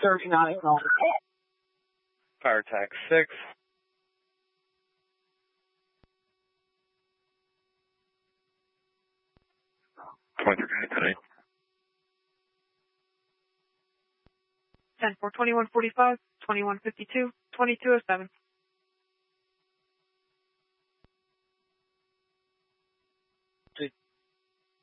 surging on it and all. Fire attack 6. today. 10-4, 2145, 2152, 2207.